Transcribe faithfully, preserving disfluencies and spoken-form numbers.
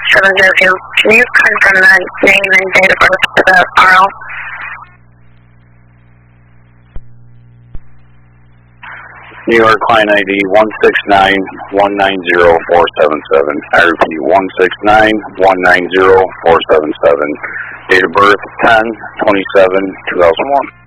seven zero two. Can you confirm the name and date of birth for the R L? New York client I D one six nine one nine zero four seven seven. I repeat, one six nine one nine zero four seven seven. Date of birth ten twenty-seven two thousand one.